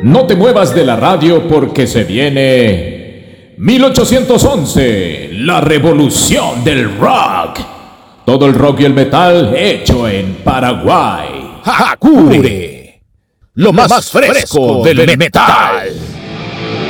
No te muevas de la radio porque se viene 1811, la revolución del rock. Todo el rock y el metal hecho en Paraguay. Hakure, lo más fresco del metal.